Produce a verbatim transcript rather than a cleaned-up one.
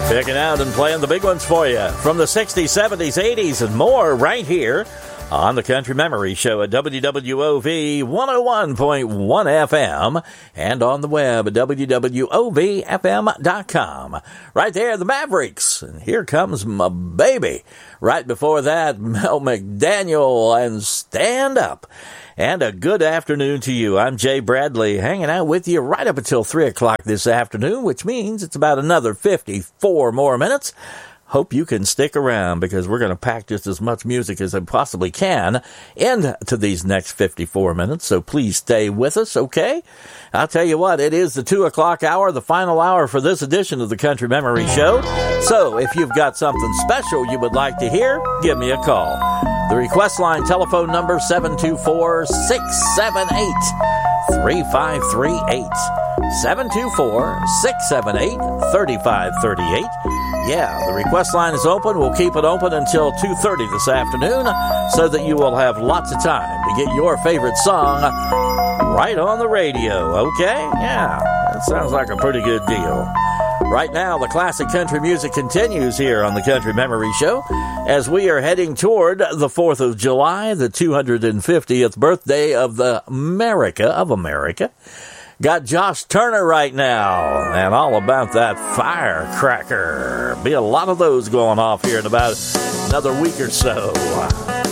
Picking out and playing the big ones for you from the sixties, seventies, eighties, and more right here on the Country Memory Show at W W O V one oh one point one F M and on the web at W W O V F M dot com. Right there, the Mavericks. And here comes my baby. Right before that, Mel McDaniel and Stand Up. And a good afternoon to you. I'm Jay Bradley, hanging out with you right up until three o'clock this afternoon, which means it's about another fifty-four more minutes. Hope you can stick around because we're going to pack just as much music as I possibly can into these next fifty-four minutes. So please stay with us, okay? I'll tell you what, it is the two o'clock hour, the final hour for this edition of the Country Memory Show. So if you've got something special you would like to hear, give me a call. The request line telephone number seven two four, six seven eight, three five three eight. seven two four, six seven eight, three five three eight. Yeah, the request line is open. We'll keep it open until two thirty this afternoon so that you will have lots of time to get your favorite song right on the radio, okay? Yeah, that sounds like a pretty good deal. Right now, the classic country music continues here on the Country Memory Show as we are heading toward the fourth of July, the two hundred fiftieth birthday of the America of America. Got Josh Turner right now, and all about that firecracker. Be a lot of those going off here in about another week or so.